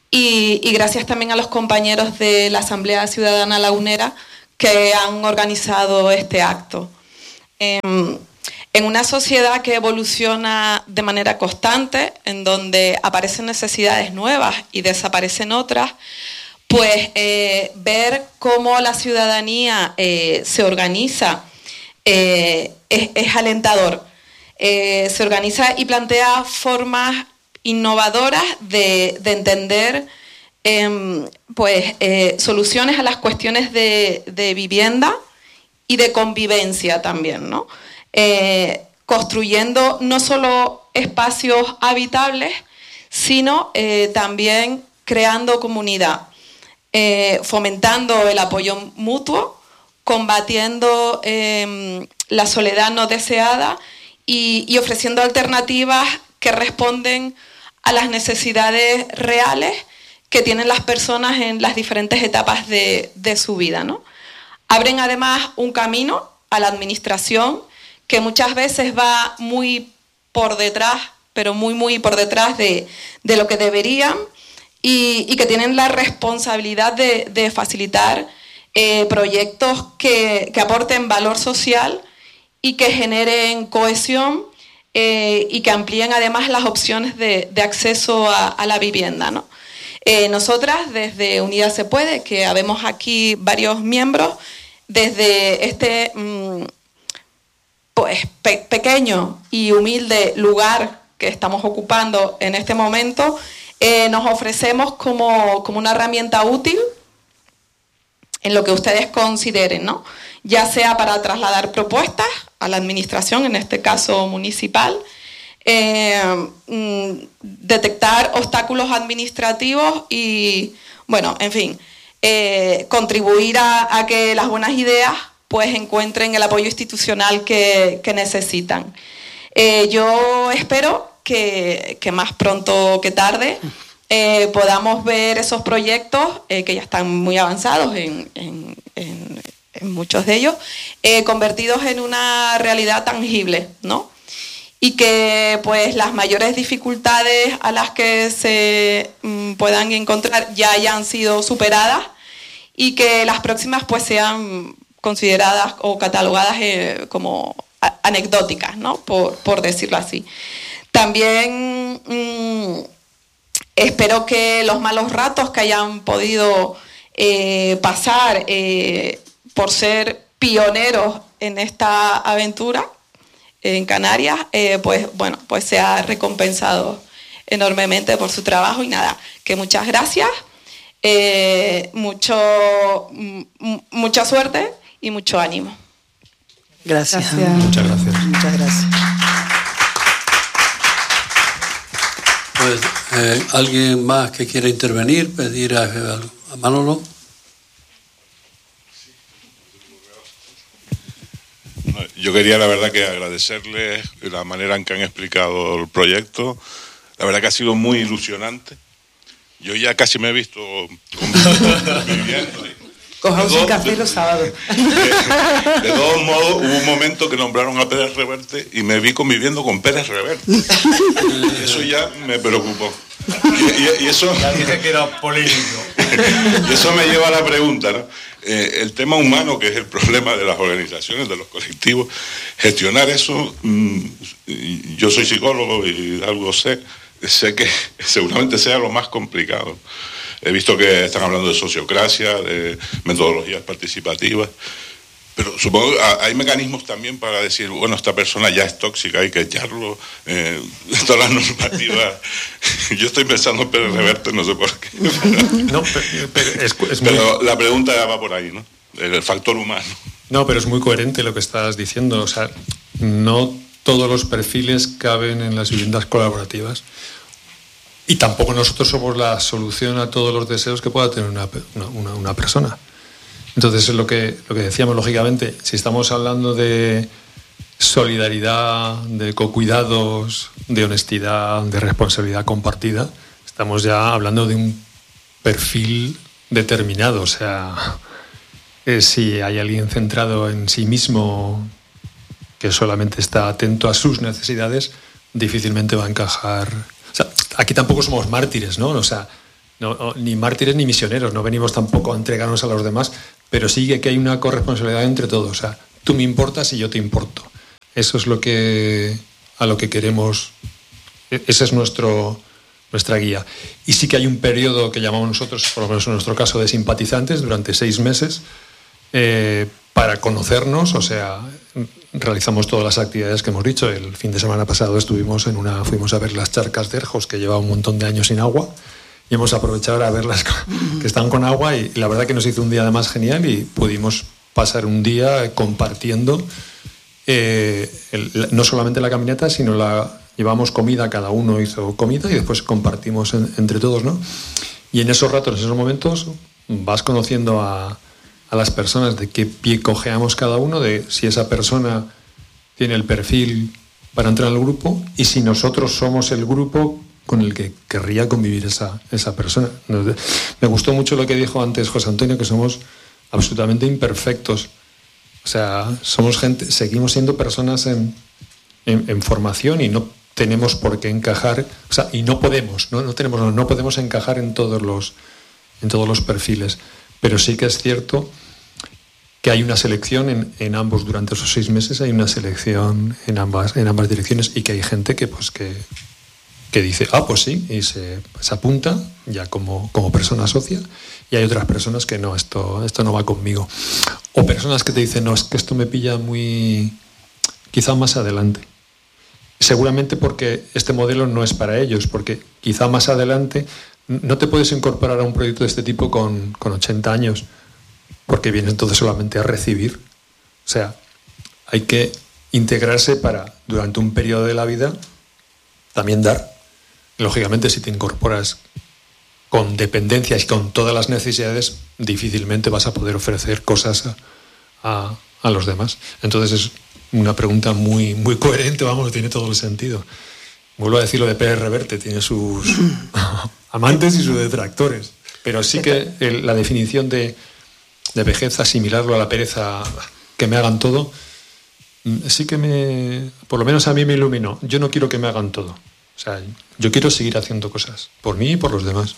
y, y gracias también a los compañeros de la Asamblea Ciudadana Lagunera que han organizado este acto. Eh, en una sociedad que evoluciona de manera constante, en donde aparecen necesidades nuevas y desaparecen otras, pues eh, ver cómo la ciudadanía eh, se organiza eh, es, es alentador. Eh, se organiza y plantea formas innovadoras de, de entender eh, pues, eh, soluciones a las cuestiones de, de vivienda y de convivencia también, ¿no? Eh, construyendo no solo espacios habitables, sino eh, también creando comunidad. Eh, fomentando el apoyo mutuo, combatiendo eh, la soledad no deseada y, y ofreciendo alternativas que responden a las necesidades reales que tienen las personas en las diferentes etapas de, de su vida, ¿no? Abren además un camino a la administración que muchas veces va muy por detrás, pero muy, muy por detrás de, de lo que deberían, Y, y que tienen la responsabilidad de, de facilitar eh, proyectos que, que aporten valor social y que generen cohesión eh, y que amplíen además las opciones de, de acceso a, a la vivienda, ¿no? Eh, nosotras, desde Unidas Se Puede, que habemos aquí varios miembros, desde este mmm, pues, pe- pequeño y humilde lugar que estamos ocupando en este momento, Eh, nos ofrecemos como, como una herramienta útil en lo que ustedes consideren, ¿no? Ya sea para trasladar propuestas a la administración, en este caso municipal, eh, mm, detectar obstáculos administrativos y, bueno, en fin, eh, contribuir a, a que las buenas ideas pues encuentren el apoyo institucional que, que necesitan. Eh, yo espero Que, que más pronto que tarde eh, podamos ver esos proyectos eh, que ya están muy avanzados en, en, en, en muchos de ellos, eh, convertidos en una realidad tangible, ¿no? Y que pues las mayores dificultades a las que se mm, puedan encontrar ya hayan sido superadas y que las próximas pues sean consideradas o catalogadas eh, como a- anecdóticas, ¿no? Por, por decirlo así. También mmm, espero que los malos ratos que hayan podido eh, pasar eh, por ser pioneros en esta aventura en Canarias, eh, pues bueno, pues sea recompensado enormemente por su trabajo y nada, que muchas gracias, eh, mucho, m- mucha suerte y mucho ánimo. Gracias. Gracias. Muchas gracias. Muchas gracias. Pues, eh, ¿alguien más que quiera intervenir, pedir a, a Manolo? Yo quería, la verdad, que agradecerles la manera en que han explicado el proyecto. La verdad que ha sido muy ilusionante. Yo ya casi me he visto viviendo ahí. Cojamos un café los sábados. De, de todos modos, hubo un momento que nombraron a Pérez Reverte y me vi conviviendo con Pérez Reverte. Y eso ya me preocupó. Y, y, y eso... Ya dije que era polémico. Y eso me lleva a la pregunta, ¿no? Eh, el tema humano, que es el problema de las organizaciones, de los colectivos, gestionar eso, mmm, yo soy psicólogo y algo sé, sé que seguramente sea lo más complicado. He visto que están hablando de sociocracia, de metodologías participativas, pero supongo que hay mecanismos también para decir, bueno, esta persona ya es tóxica, hay que echarlo, eh, todas las normativas. Yo estoy pensando en Pérez Reverte, no sé por qué. No, pero, pero, es, es muy... pero la pregunta va por ahí, ¿no? El factor humano. No, pero es muy coherente lo que estás diciendo. O sea, no todos los perfiles caben en las viviendas colaborativas. Y tampoco nosotros somos la solución a todos los deseos que pueda tener una, una, una persona. Entonces, es lo que, lo que decíamos, lógicamente, si estamos hablando de solidaridad, de cocuidados, de honestidad, de responsabilidad compartida, estamos ya hablando de un perfil determinado. O sea, eh, si hay alguien centrado en sí mismo, que solamente está atento a sus necesidades, difícilmente va a encajar. O sea, aquí tampoco somos mártires, ¿no? O sea, no, ni mártires ni misioneros, no venimos tampoco a entregarnos a los demás, pero sí que hay una corresponsabilidad entre todos. O sea, tú me importas y yo te importo. Eso es lo que a lo que queremos. Ese es nuestro nuestra guía. Y sí que hay un periodo que llamamos nosotros, por lo menos en nuestro caso, de simpatizantes durante seis meses eh, para conocernos. O sea, realizamos todas las actividades que hemos dicho. El fin de semana pasado estuvimos en una, fuimos a ver las charcas de Erjos, que lleva un montón de años sin agua, y hemos aprovechado a verlas que están con agua, y la verdad que nos hizo un día además genial y pudimos pasar un día compartiendo eh, el, no solamente la caminata, sino la llevamos comida, cada uno hizo comida y después compartimos en, entre todos, ¿no? Y en esos ratos, en esos momentos, vas conociendo a, a las personas, de qué pie cojeamos cada uno, de si esa persona tiene el perfil para entrar al grupo y si nosotros somos el grupo con el que querría convivir esa, esa persona. Me gustó mucho lo que dijo antes José Antonio, que somos absolutamente imperfectos. O sea, somos gente, seguimos siendo personas en, en, en formación y no tenemos por qué encajar, o sea, y no podemos, no, no tenemos, no, no podemos encajar en todos los, en todos los perfiles. Pero sí que es cierto que hay una selección en, en ambos, durante esos seis meses hay una selección en ambas, en ambas direcciones, y que hay gente que pues que, que dice, ah, pues sí, y se, se apunta ya como, como persona socia, y hay otras personas que no, esto, esto no va conmigo. O personas que te dicen, no, es que esto me pilla muy, quizá más adelante. Seguramente porque este modelo no es para ellos, porque quizá más adelante no te puedes incorporar a un proyecto de este tipo con, con ochenta años, porque vienes entonces solamente a recibir. O sea, hay que integrarse para, durante un periodo de la vida, también dar. Lógicamente, si te incorporas con dependencias y con todas las necesidades, difícilmente vas a poder ofrecer cosas a, a, a los demás. Entonces es una pregunta muy, muy coherente, vamos, tiene todo el sentido. Vuelvo a decir lo de Pérez Reverte, tiene sus amantes y sus detractores, pero sí que el, la definición de, de vejez, asimilarlo a la pereza, que me hagan todo, sí que me, por lo menos a mí me iluminó. Yo no quiero que me hagan todo. O sea, yo quiero seguir haciendo cosas por mí y por los demás.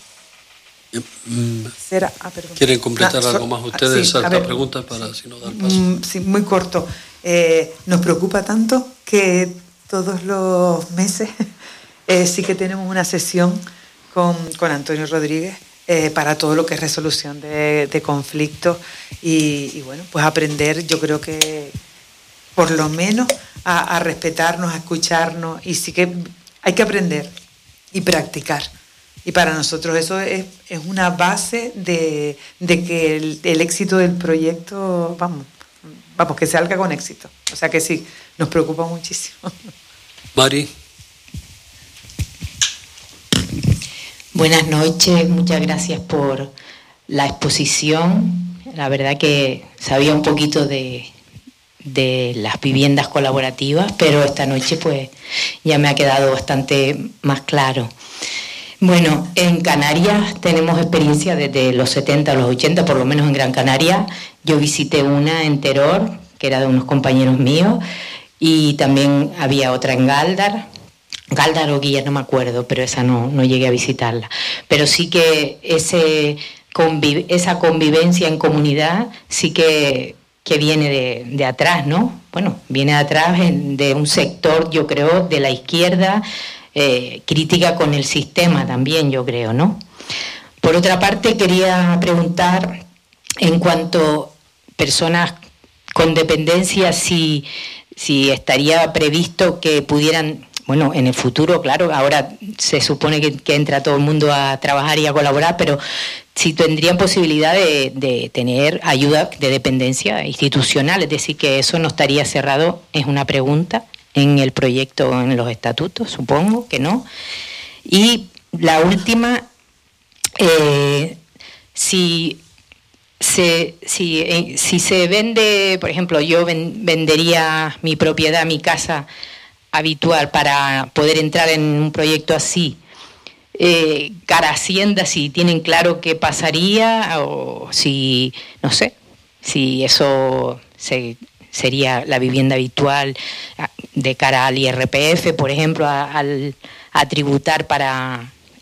Será, ah, ¿Quieren completar ah, algo más ustedes? Sí, esta ver, pregunta para si no dar paso. Sí, muy corto. Eh, nos preocupa tanto que todos los meses eh, sí que tenemos una sesión con, con Antonio Rodríguez eh, para todo lo que es resolución de, de conflictos y, y bueno, pues aprender, yo creo que por lo menos a, a respetarnos, a escucharnos, y sí que hay que aprender y practicar. Y para nosotros eso es, es una base de, de que el, el éxito del proyecto, vamos, vamos, que salga con éxito. O sea que sí, nos preocupa muchísimo. Mari. Buenas noches, muchas gracias por la exposición. La verdad que sabía un poquito de, de las viviendas colaborativas, pero esta noche pues ya me ha quedado bastante más claro. Bueno, en Canarias tenemos experiencia desde los setenta a los ochenta, por lo menos en Gran Canaria. Yo visité una en Teror, que era de unos compañeros míos, y también había otra en Gáldar. Gáldar o Guía, no me acuerdo, pero esa no, no llegué a visitarla. Pero sí que ese conviv- esa convivencia en comunidad sí que, que viene de, de atrás, ¿no? Bueno, viene de atrás en, de un sector, yo creo, de la izquierda, Eh, crítica con el sistema también, yo creo, ¿no? Por otra parte, quería preguntar en cuanto a personas con dependencia, si, si estaría previsto que pudieran, bueno, en el futuro, claro, ahora se supone que, que entra todo el mundo a trabajar y a colaborar, pero si tendrían posibilidad de, de tener ayuda de dependencia institucional, es decir, que eso no estaría cerrado, es una pregunta. En el proyecto, en los estatutos, supongo que no. Y la última, eh, si, se, si, eh, si se vende, por ejemplo, yo ven, vendería mi propiedad, mi casa habitual para poder entrar en un proyecto así, eh, cara a Hacienda, si tienen claro qué pasaría, o si, no sé, si eso se... sería la vivienda habitual de cara al I R P F, por ejemplo, a, al, a tributar para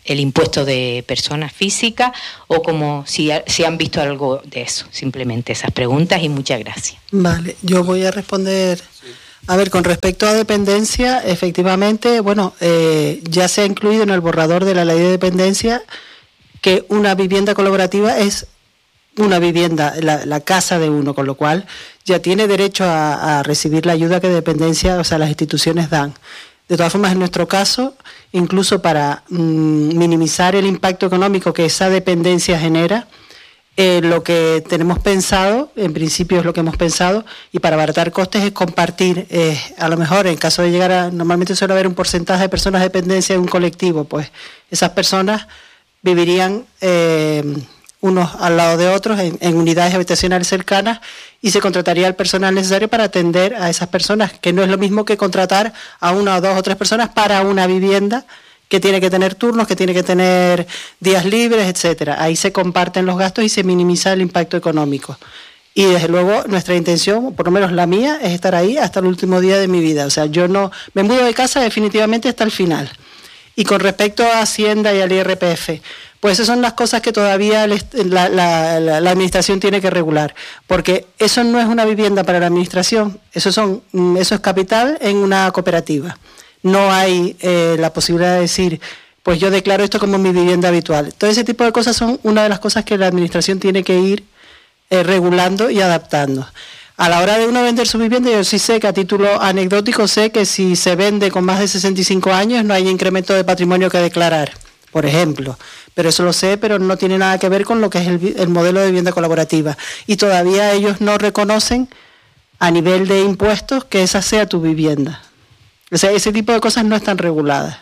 el impuesto de personas físicas, o como si, si han visto algo de eso. Simplemente esas preguntas y muchas gracias. Vale, yo voy a responder. A ver, con respecto a dependencia, efectivamente, bueno, eh, ya se ha incluido en el borrador de la ley de dependencia que una vivienda colaborativa es una vivienda, la, la casa de uno, con lo cual ya tiene derecho a, a recibir la ayuda que dependencia, o sea, las instituciones dan. De todas formas, en nuestro caso, incluso para mmm, minimizar el impacto económico que esa dependencia genera, Eh, lo que tenemos pensado, en principio es lo que hemos pensado, y para abaratar costes es compartir, eh, a lo mejor en caso de llegar a, normalmente suele haber un porcentaje de personas de dependencia en un colectivo, pues esas personas vivirían eh, unos al lado de otros en, en unidades habitacionales cercanas y se contrataría el personal necesario para atender a esas personas, que no es lo mismo que contratar a una o dos o tres personas para una vivienda que tiene que tener turnos, que tiene que tener días libres, etcétera. Ahí se comparten los gastos y se minimiza el impacto económico. Y desde luego nuestra intención, por lo menos la mía, es estar ahí hasta el último día de mi vida. O sea, yo no me mudo de casa definitivamente hasta el final. Y con respecto a Hacienda y al I R P F, pues esas son las cosas que todavía la, la, la, la administración tiene que regular, porque eso no es una vivienda para la administración, eso, son, eso es capital en una cooperativa. No hay eh, la posibilidad de decir, pues yo declaro esto como mi vivienda habitual. Todo ese tipo de cosas son una de las cosas que la administración tiene que ir eh, regulando y adaptando. A la hora de uno vender su vivienda, yo sí sé que a título anecdótico sé que si se vende con más de sesenta y cinco años no hay incremento de patrimonio que declarar, por ejemplo. Pero eso lo sé, pero no tiene nada que ver con lo que es el, el modelo de vivienda colaborativa. Y todavía ellos no reconocen a nivel de impuestos que esa sea tu vivienda. O sea, ese tipo de cosas no están reguladas.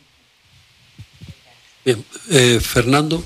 Bien, eh, Fernando.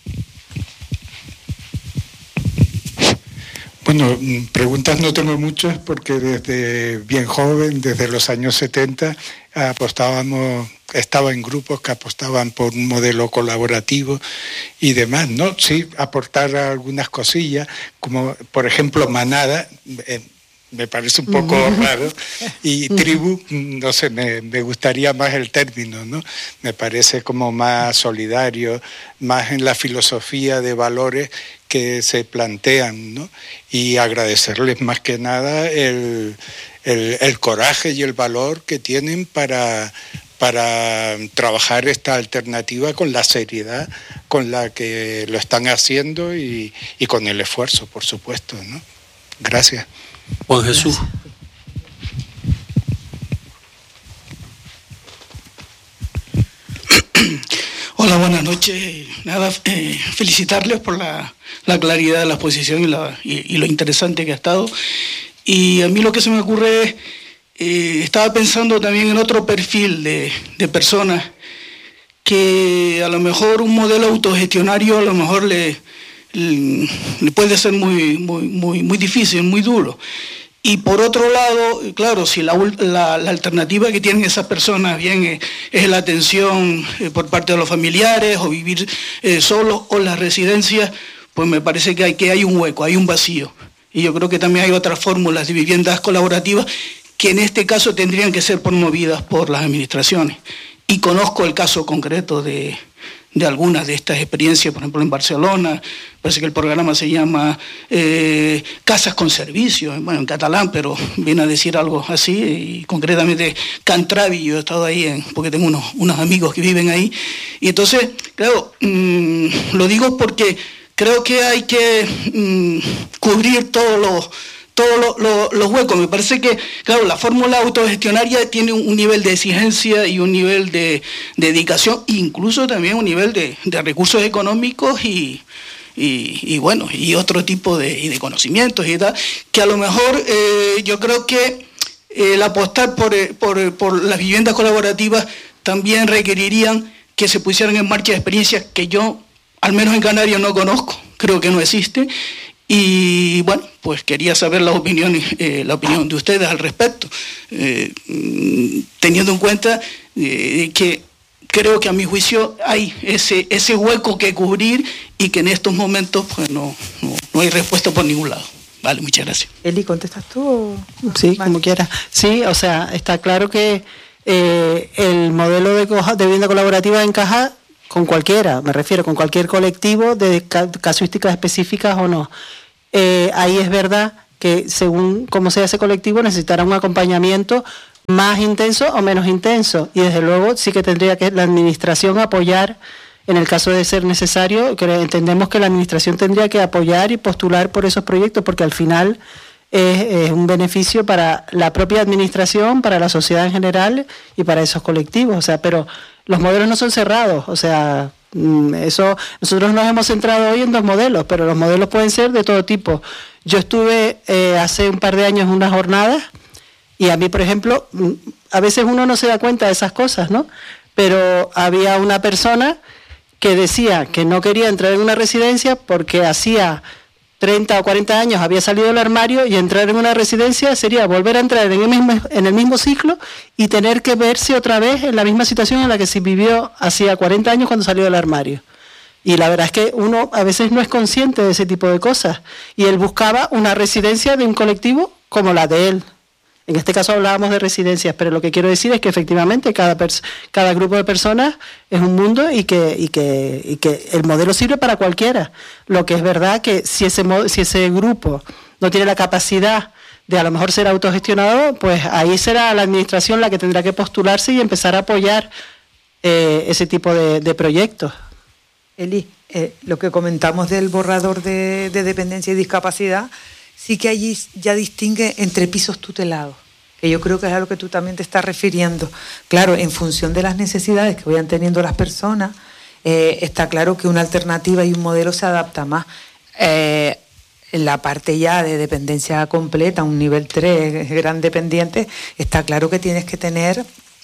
Bueno, preguntas no tengo muchas porque desde bien joven, desde los años setenta, apostábamos, estaba en grupos que apostaban por un modelo colaborativo y demás, ¿no? Sí, aportar algunas cosillas, como por ejemplo manada, eh, me parece un poco raro, y tribu, no sé, me, me gustaría más el término, ¿no? Me parece como más solidario, más en la filosofía de valores que se plantean, ¿no? Y agradecerles más que nada el, el, el coraje y el valor que tienen para, para trabajar esta alternativa con la seriedad con la que lo están haciendo y, y con el esfuerzo, por supuesto, ¿no? Gracias. Juan Jesús. Hola, buenas noches. Nada, eh, felicitarles por la, la claridad de la exposición y, la, y, y lo interesante que ha estado. Y a mí lo que se me ocurre es, eh, estaba pensando también en otro perfil de, de personas que a lo mejor un modelo autogestionario a lo mejor le... le puede ser muy, muy, muy, muy difícil, muy duro. Y por otro lado, claro, si la, la, la alternativa que tienen esas personas bien es, es la atención eh, por parte de los familiares o vivir eh, solos o las residencias, pues me parece que hay, que hay un hueco, hay un vacío. Y yo creo que también hay otras fórmulas de viviendas colaborativas que en este caso tendrían que ser promovidas por las administraciones. Y conozco el caso concreto de... de algunas de estas experiencias, por ejemplo en Barcelona, parece que el programa se llama eh, Casas con Servicio, bueno en catalán, pero viene a decir algo así, y concretamente Cantravi, yo he estado ahí en, porque tengo unos, unos amigos que viven ahí, y entonces, claro, mmm, lo digo porque creo que hay que mmm, cubrir todos los todos los lo, lo huecos. Me parece que, claro, la fórmula autogestionaria tiene un, un nivel de exigencia y un nivel de, de dedicación, incluso también un nivel de, de recursos económicos y, y, y, bueno, y otro tipo de, y de conocimientos y tal, que a lo mejor eh, yo creo que eh, el apostar por, por, por las viviendas colaborativas también requerirían que se pusieran en marcha experiencias que yo, al menos en Canarias, no conozco, creo que no existe. Y bueno, pues quería saber la opinión, eh, la opinión de ustedes al respecto, eh, teniendo en cuenta eh, que creo que a mi juicio hay ese, ese hueco que cubrir y que en estos momentos pues no, no, no hay respuesta por ningún lado. Vale, muchas gracias. Eli, ¿contestas tú? O... Sí, vale. Como quieras. Sí, o sea, está claro que eh, el modelo de, de vivienda colaborativa encaja con cualquiera, me refiero, con cualquier colectivo de casuísticas específicas o no. Eh, ahí es verdad que según cómo sea ese colectivo necesitará un acompañamiento más intenso o menos intenso, y desde luego sí que tendría que la administración apoyar en el caso de ser necesario. Que entendemos que la administración tendría que apoyar y postular por esos proyectos, porque al final es, es un beneficio para la propia administración, para la sociedad en general y para esos colectivos. O sea, pero los modelos no son cerrados, o sea, eso, nosotros nos hemos centrado hoy en dos modelos, pero los modelos pueden ser de todo tipo. Yo estuve eh, hace un par de años en unas jornadas y a mí, por ejemplo, a veces uno no se da cuenta de esas cosas, ¿no? Pero había una persona que decía que no quería entrar en una residencia porque hacía treinta o cuarenta años había salido del armario, y entrar en una residencia sería volver a entrar en el mismo, en el mismo ciclo y tener que verse otra vez en la misma situación en la que se vivió hacía cuarenta años cuando salió del armario. Y la verdad es que uno a veces no es consciente de ese tipo de cosas. Y él buscaba una residencia de un colectivo como la de él. En este caso hablábamos de residencias, pero lo que quiero decir es que efectivamente cada, cada grupo de personas es un mundo y que, y, que, y que el modelo sirve para cualquiera. Lo que es verdad que si ese, si ese grupo no tiene la capacidad de a lo mejor ser autogestionado, pues ahí será la administración la que tendrá que postularse y empezar a apoyar eh, ese tipo de, de proyectos. Eli, eh, lo que comentamos del borrador de, de dependencia y discapacidad, sí que allí ya distingue entre pisos tutelados, que yo creo que es a lo que tú también te estás refiriendo. Claro, en función de las necesidades que vayan teniendo las personas, eh, está claro que una alternativa y un modelo se adapta más. Eh, en la parte ya de dependencia completa, un nivel tres, gran dependiente, está claro que tienes que tener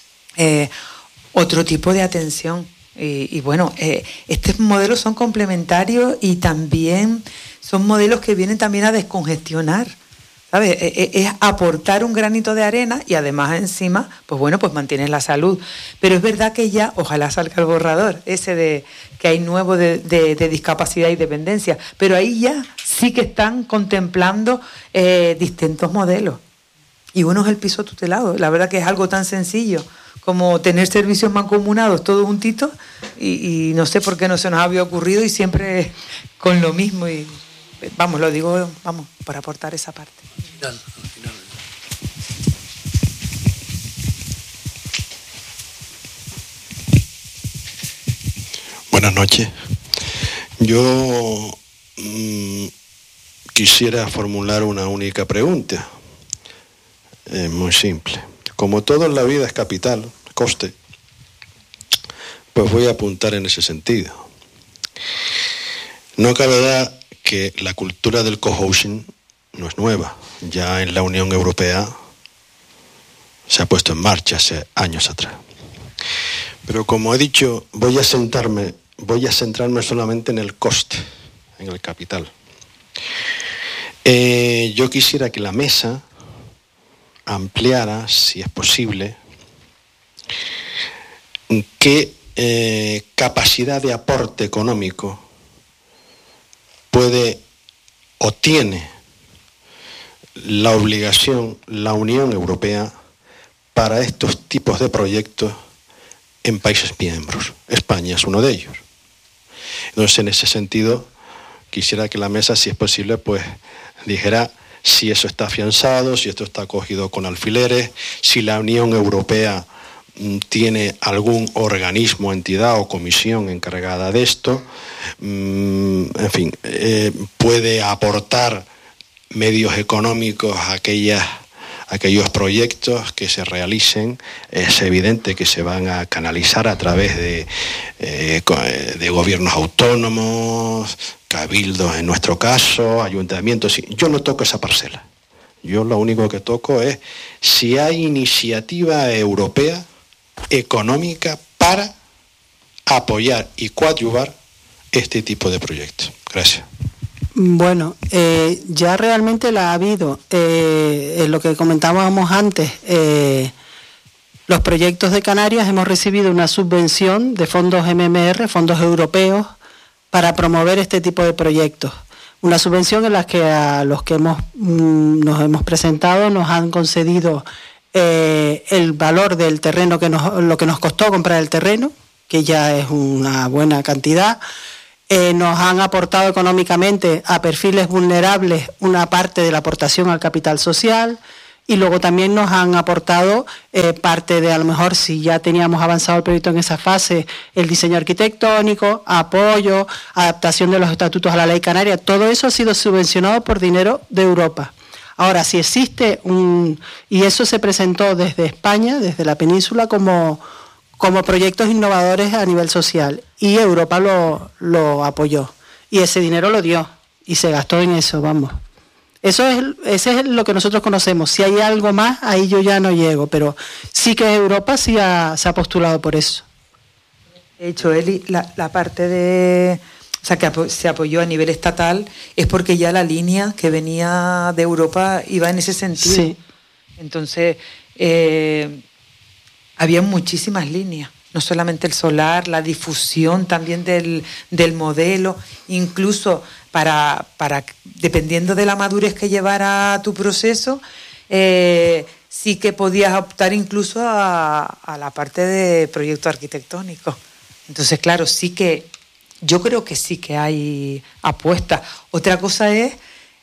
eh, otro tipo de atención. Y, y bueno, eh, estos modelos son complementarios y también son modelos que vienen también a descongestionar, ¿sabes? Es, es aportar un granito de arena y además encima, pues bueno, pues mantienes la salud. Pero es verdad que ya, ojalá salga el borrador ese de que hay nuevo de, de, de discapacidad y dependencia, pero ahí ya sí que están contemplando eh, distintos modelos. Y uno es el piso tutelado, la verdad que es algo tan sencillo como tener servicios mancomunados todos juntitos y, y no sé por qué no se nos había ocurrido y siempre con lo mismo. Y vamos, lo digo, vamos, para aportar esa parte. Al final, al final. Buenas noches. Yo mmm, quisiera formular una única pregunta. Es muy simple. Como todo en la vida es capital, coste, pues voy a apuntar en ese sentido. No cabe duda que la cultura del cohousing no es nueva. Ya en la Unión Europea se ha puesto en marcha hace años atrás. Pero como he dicho, voy a sentarme, voy a centrarme solamente en el coste, en el capital. Eh, yo quisiera que la mesa ampliara, si es posible, qué eh, capacidad de aporte económico puede o tiene la obligación la Unión Europea para estos tipos de proyectos en países miembros. España es uno de ellos. Entonces, en ese sentido, quisiera que la mesa, si es posible, pues dijera si eso está afianzado, si esto está acogido con alfileres, si la Unión Europea mm, tiene algún organismo, entidad o comisión encargada de esto, mm, en fin, eh, puede aportar medios económicos a aquellas, aquellos proyectos que se realicen. Es evidente que se van a canalizar a través de, eh, de gobiernos autónomos, cabildos en nuestro caso, ayuntamientos. Yo no toco esa parcela. Yo lo único que toco es si hay iniciativa europea económica para apoyar y coadyuvar este tipo de proyectos. Gracias. Bueno, eh, ya realmente la ha habido. Eh, en lo que comentábamos antes, eh, los proyectos de Canarias hemos recibido una subvención de fondos M M R, fondos europeos, para promover este tipo de proyectos. Una subvención en la que a los que hemos, mm, nos hemos presentado nos han concedido eh, el valor del terreno, que nos, lo que nos costó comprar el terreno, que ya es una buena cantidad. Eh, nos han aportado económicamente a perfiles vulnerables una parte de la aportación al capital social, y luego también nos han aportado eh, parte de, a lo mejor, si ya teníamos avanzado el proyecto en esa fase, el diseño arquitectónico, apoyo, adaptación de los estatutos a la ley canaria. Todo eso ha sido subvencionado por dinero de Europa. Ahora, si existe un... y eso se presentó desde España, desde la península, como, como proyectos innovadores a nivel social, y Europa lo, lo apoyó, y ese dinero lo dio, y se gastó en eso, vamos. Eso es, ese es lo que nosotros conocemos. Si hay algo más, ahí yo ya no llego, pero sí que Europa sí ha, se ha postulado por eso. De hecho, Eli, la, la parte de... O sea, que apo- se apoyó a nivel estatal es porque ya la línea que venía de Europa iba en ese sentido. Sí. Entonces, eh, había muchísimas líneas. No solamente el solar, la difusión también del, del modelo, incluso para, para, dependiendo de la madurez que llevara tu proceso, eh, sí que podías optar incluso a, a la parte de proyecto arquitectónico. Entonces, claro, sí que, yo creo que sí que hay apuestas. Otra cosa es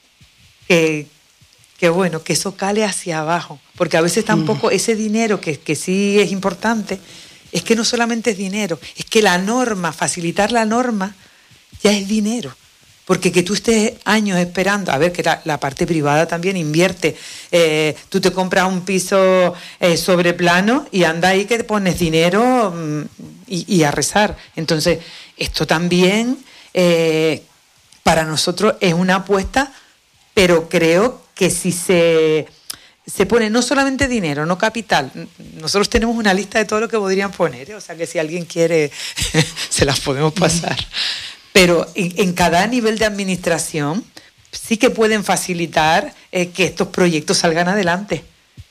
que, que bueno, que eso cale hacia abajo, porque a veces tampoco mm. ese dinero que, que sí es importante, es que no solamente es dinero, es que la norma, facilitar la norma, ya es dinero. Porque que tú estés años esperando, a ver, que la, la parte privada también invierte. Eh, tú te compras un piso eh, sobre plano y anda ahí que te pones dinero mm, y, y a rezar. Entonces, esto también eh, para nosotros es una apuesta, pero creo que si se... se pone no solamente dinero, no capital. Nosotros tenemos una lista de todo lo que podrían poner, ¿eh? O sea que si alguien quiere, se las podemos pasar. Pero en, en cada nivel de administración sí que pueden facilitar eh, que estos proyectos salgan adelante.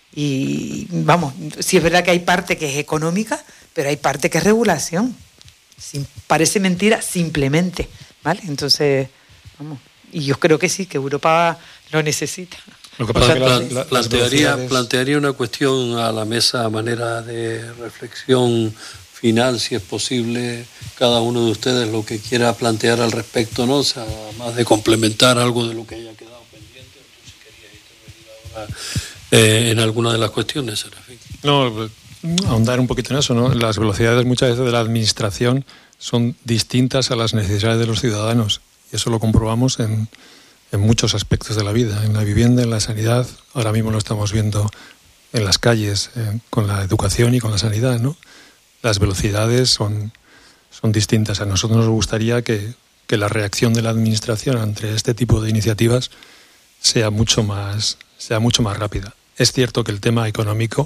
Y vamos, sí es verdad que hay parte que es económica, pero hay parte que es regulación. Sin, parece mentira, simplemente, ¿vale? Entonces, vamos, y yo creo que sí, que Europa lo necesita. Lo que pasa es que la, la, plantearía, velocidades... plantearía una cuestión a la mesa a manera de reflexión final, si es posible, cada uno de ustedes lo que quiera plantear al respecto, ¿no? O sea, más de complementar algo de lo que haya quedado pendiente, o tú si querías intervenir ahora eh, en alguna de las cuestiones, Serafín. No, ahondar un poquito en eso, ¿no? Las velocidades muchas veces de la administración son distintas a las necesidades de los ciudadanos, y eso lo comprobamos en en muchos aspectos de la vida, en la vivienda, en la sanidad. Ahora mismo lo estamos viendo en las calles, eh, con la educación y con la sanidad, ¿no? Las velocidades son, son distintas. A nosotros nos gustaría que, que la reacción de la administración ante este tipo de iniciativas sea mucho más, sea mucho más rápida. Es cierto que el tema económico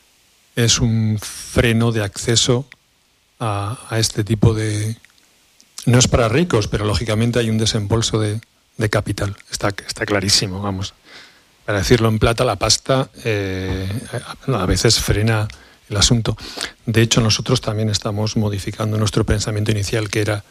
es un freno de acceso a, a este tipo de... No es para ricos, pero lógicamente hay un desembolso de de capital, está, está clarísimo, vamos. Para decirlo en plata, la pasta eh, a veces frena el asunto. De hecho, nosotros también estamos modificando nuestro pensamiento inicial, que era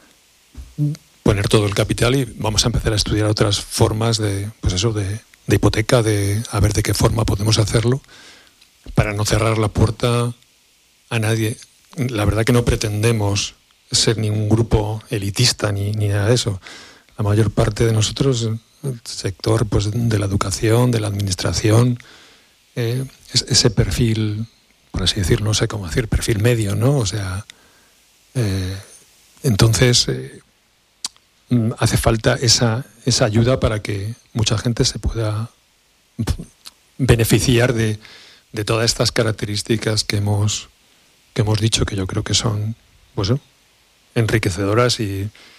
poner todo el capital, y vamos a empezar a estudiar otras formas de, pues eso, de, de hipoteca, de a ver de qué forma podemos hacerlo, para no cerrar la puerta a nadie. La verdad que no pretendemos ser ningún grupo elitista ni, ni nada de eso. La mayor parte de nosotros, el sector pues, de la educación, de la administración, eh, ese perfil, por así decirlo, no sé cómo decir, perfil medio, ¿no? O sea, eh, entonces eh, hace falta esa, esa ayuda para que mucha gente se pueda beneficiar de, de todas estas características que hemos, que hemos dicho, que yo creo que son, pues, enriquecedoras y